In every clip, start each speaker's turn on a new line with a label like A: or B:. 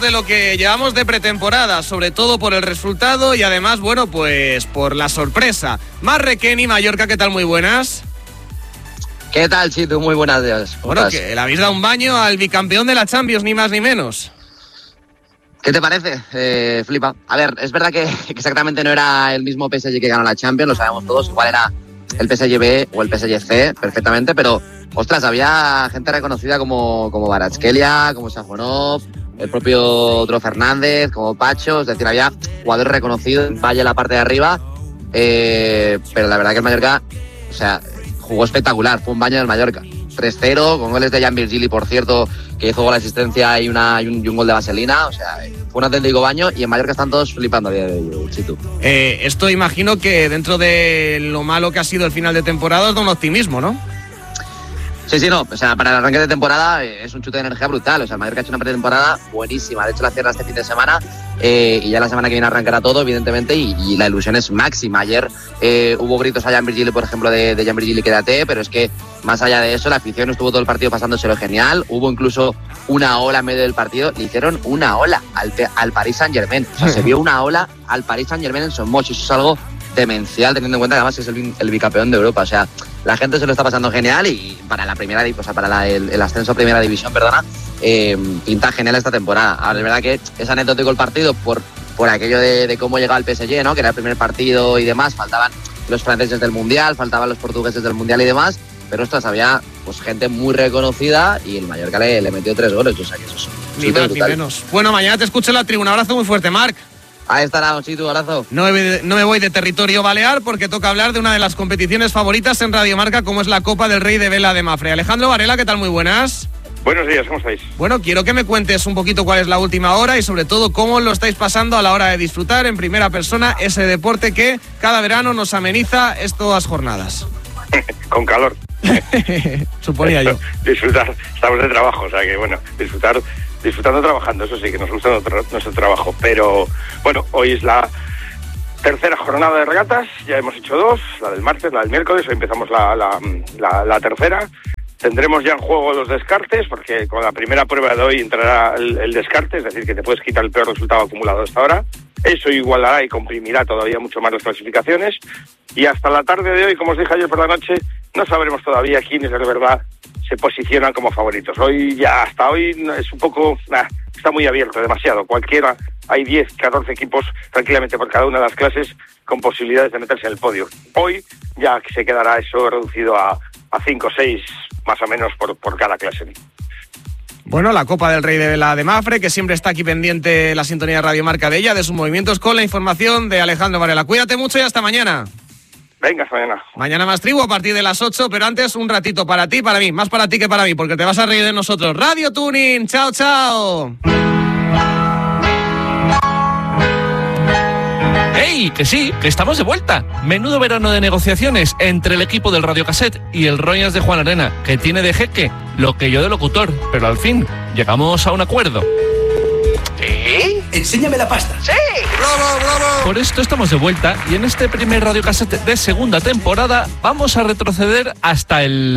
A: De lo que llevamos de pretemporada, sobre todo por el resultado y además, bueno, pues por la sorpresa. Marc Requeny, Mallorca, ¿qué tal? Muy buenas.
B: ¿Qué tal, Chitu? Muy buenas días.
A: Bueno, que le habéis dado un baño al bicampeón de la Champions, ni más ni menos.
B: ¿Qué te parece? Flipa. A ver, es verdad que exactamente no era el mismo PSG que ganó la Champions, lo sabemos todos, igual era el PSG B o el PSG C perfectamente, pero, ostras, había gente reconocida como Kvaratskhelia, como Safonov, el propio Otro Fernández, como Pacho, es decir, había jugadores reconocidos en Valle, la parte de arriba, pero la verdad que el Mallorca, o sea, jugó espectacular, fue un baño del Mallorca. 3-0, con goles de Jan Virgili, por cierto, que hizo gol de asistencia y un gol de vaselina, o sea, fue un auténtico baño y en Mallorca están todos flipando a día de hoy, Chitu.
A: Esto imagino que dentro de lo malo que ha sido el final de temporada es de un optimismo, ¿no?
B: Sí, no, o sea, para el arranque de temporada es un chute de energía brutal, o sea, el Mallorca ha hecho una pretemporada buenísima, de hecho la cierra este fin de semana y ya la semana que viene arrancará todo, evidentemente, y la ilusión es máxima. Ayer hubo gritos a Jan Virgili, por ejemplo, de Jan Virgili quédate, pero es que más allá de eso, la afición estuvo todo el partido pasándoselo genial, hubo incluso una ola en medio del partido, le hicieron una ola al Paris Saint-Germain, o sea, se vio una ola al Paris Saint-Germain en Son Moix, eso es algo demencial, teniendo en cuenta que además es el bicampeón de Europa, o sea, la gente se lo está pasando genial y para la primera, o sea, para el ascenso a primera división, pinta genial esta temporada. Ahora, es verdad que es anecdótico el partido por aquello de cómo llegaba el PSG, ¿no? Que era el primer partido y demás, faltaban los franceses del Mundial, faltaban los portugueses del Mundial y demás, pero ostras, había pues gente muy reconocida y el Mallorca le metió 3 goles, o sea que eso es
A: ni más ni menos. Bueno, mañana te escucho en la tribuna, abrazo muy fuerte, Marc.
B: Ahí estará, Chitu, abrazo.
A: No me voy de territorio balear porque toca hablar de una de las competiciones favoritas en Radio Marca, como es la Copa del Rey de Vela de Mafre. Alejandro Varela, ¿qué tal? Muy buenas.
C: Buenos días, ¿cómo estáis?
A: Bueno, quiero que me cuentes un poquito cuál es la última hora y sobre todo cómo lo estáis pasando a la hora de disfrutar en primera persona ese deporte que cada verano nos ameniza estas jornadas.
C: Con calor.
A: Suponía yo.
C: Disfrutar, estamos de trabajo, o sea que bueno, disfrutando trabajando, eso sí, que nos gusta nuestro trabajo, pero bueno, hoy es la tercera jornada de regatas, ya hemos hecho 2, la del martes, la del miércoles, hoy empezamos la tercera. Tendremos ya en juego los descartes, porque con la primera prueba de hoy entrará el descarte, es decir, que te puedes quitar el peor resultado acumulado hasta ahora. Eso igualará y comprimirá todavía mucho más las clasificaciones. Y hasta la tarde de hoy, como os dije ayer por la noche, no sabremos todavía quiénes de verdad se posicionan como favoritos. Hoy ya, hasta hoy, es un poco... está muy abierto, demasiado. Cualquiera, hay 10, 14 equipos tranquilamente por cada una de las clases con posibilidades de meterse en el podio. Hoy ya se quedará eso reducido a 5 o 6 más o menos por cada clase.
A: Bueno, la Copa del Rey de Vela de Mafre, que siempre está aquí pendiente la sintonía de Radio Marca de ella, de sus movimientos, con la información de Alejandro Varela. Cuídate mucho y hasta mañana.
C: Venga, hasta mañana.
A: Mañana más tribu a partir de las 8, pero antes un ratito para ti, para mí, más para ti que para mí, porque te vas a reír de nosotros. Radio Tuning, chao, chao.
D: ¡Ey! Que sí, que estamos de vuelta. Menudo verano de negociaciones entre el equipo del Radio Cassette y el Royals de Juan Arena, que tiene de jeque lo que yo de locutor, pero al fin llegamos a un acuerdo.
E: ¿Sí? Enséñame la pasta.
D: ¡Sí! ¡Bravo, bravo! Por esto estamos de vuelta y en este primer Radio Cassette de segunda temporada vamos a retroceder hasta el...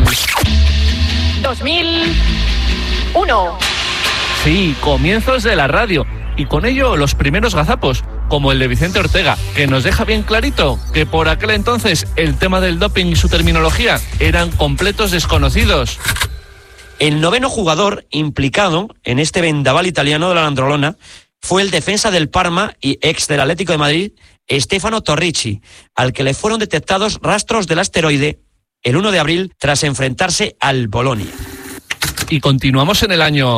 F: 2001.
D: Sí, comienzos de la radio. Y con ello los primeros gazapos, como el de Vicente Ortega, que nos deja bien clarito que por aquel entonces el tema del doping y su terminología eran completos desconocidos.
G: El noveno jugador implicado en este vendaval italiano de la Nandrolona fue el defensa del Parma y ex del Atlético de Madrid, Stefano Torrici, al que le fueron detectados rastros del asteroide el 1 de abril tras enfrentarse al Bolonia.
D: Y continuamos en el año...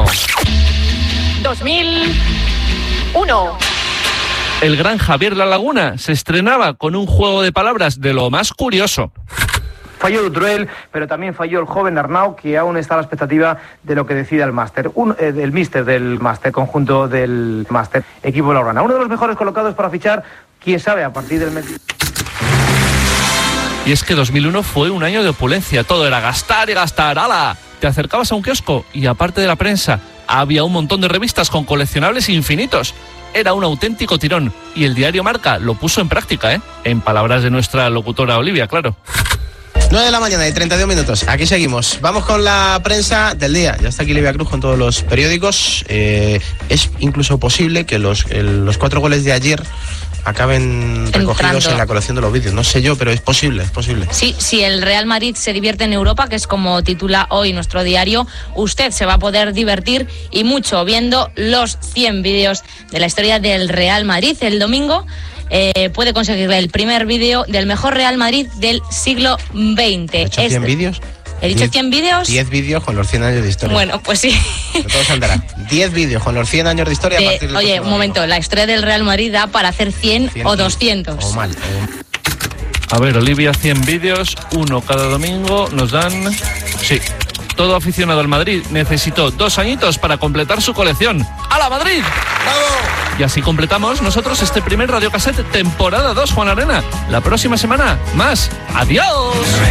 F: 2001.
D: El gran Javier La Laguna se estrenaba con un juego de palabras de lo más curioso.
H: Falló Dutroel, pero también falló el joven Arnau, que aún está a la expectativa de lo que decida el máster. El míster del máster, conjunto del máster, equipo blaugrana. Uno de los mejores colocados para fichar, quién sabe, a partir del mes.
D: Y es que 2001 fue un año de opulencia. Todo era gastar y gastar. ¡Hala! Te acercabas a un kiosco y aparte de la prensa, había un montón de revistas con coleccionables infinitos. Era un auténtico tirón. Y el diario Marca lo puso en práctica, ¿eh? En palabras de nuestra locutora Olivia, claro.
I: 9 de la mañana y 32 minutos. Aquí seguimos. Vamos con la prensa del día. Ya está aquí Livia Cruz con todos los periódicos. Es incluso posible que los 4 goles de ayer acaben recogidos en la colección de los vídeos. No sé yo, pero es posible.
J: Sí, si el Real Madrid se divierte en Europa, que es como titula hoy nuestro diario, usted se va a poder divertir y mucho viendo los 100 vídeos de la historia del Real Madrid. El domingo puede conseguir el primer vídeo del mejor Real Madrid del siglo XX.
I: ¿He hecho 100 vídeos?
J: ¿He dicho 100 vídeos?
I: 10 vídeos con los 100 años de historia.
J: Bueno, pues sí.
I: Todo se andará. 10 vídeos con los 100 años de historia.
J: Oye, un momento, la historia del Real Madrid da para hacer 100 o 200.
I: O mal.
D: A ver, Olivia, 100 vídeos, uno cada domingo, nos dan... Sí, todo aficionado al Madrid necesitó 2 añitos para completar su colección. ¡Hala, Madrid! ¡Bravo! Y así completamos nosotros este primer Radiocassette temporada 2, Juan Arena. La próxima semana, más. ¡Adiós!